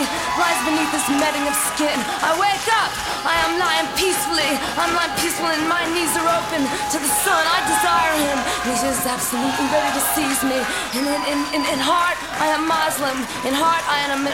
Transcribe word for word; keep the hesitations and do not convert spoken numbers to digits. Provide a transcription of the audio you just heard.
lies beneath this netting of skin. I wake up, I am lying peacefully. I'm lying peaceful and my knees are open to the sun. I desire him, and he's just absolutely ready to seize me. And in, in, in, in heart, I am Muslim. In heart, I am,